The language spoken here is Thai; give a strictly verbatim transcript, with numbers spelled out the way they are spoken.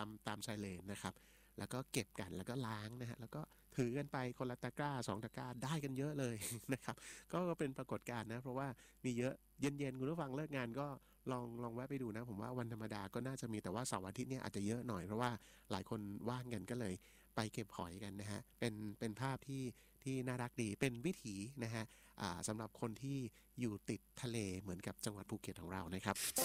ามตามชายเลนนะครับแล้วก็เก็บกันแล้วก็ล้างนะฮะแล้วก็ถือกันไปคนละตะกร้าสองตะกร้าได้กันเยอะเลยนะครับก็เป็นปรากฏการณ์นะเพราะว่ามีเยอะเย็นๆคุณผู้ฟังเลิกงานก็ลองลองแวะไปดูนะผมว่าวันธรรมดาก็น่าจะมีแต่ว่าเสาร์อาทิตย์เนี่ยอาจจะเยอะหน่อยเพราะว่าหลายคนว่างกันก็เลยไปเก็บหอยกันนะฮะเป็นเป็นภาพที่ที่น่ารักดีเป็นวิถีนะฮะอ่าสำหรับคนที่อยู่ติดทะเลเหมือนกับจังหวัดภูเก็ตของเรานะครับ